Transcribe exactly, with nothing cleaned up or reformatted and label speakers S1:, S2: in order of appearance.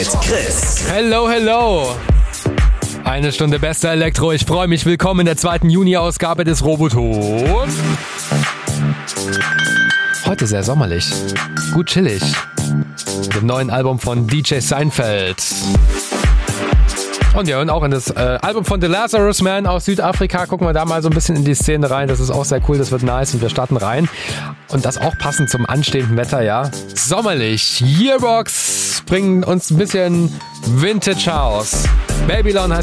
S1: mit Chris.
S2: Hello, hello. Eine Stunde bester Elektro. Ich freue mich. Willkommen in der zweiten Juni-Ausgabe des Roboton. Heute sehr sommerlich. Gut chillig. Mit dem neuen Album von D J Seinfeld. Und ja, und auch in das äh, Album von The Lazarus Man aus Südafrika. Gucken wir da mal so ein bisschen in die Szene rein. Das ist auch sehr cool, das wird nice und wir starten rein. Und das auch passend zum anstehenden Wetter, ja. Sommerlich. Yearbox bringen uns ein bisschen Vintage House. Babylon heißt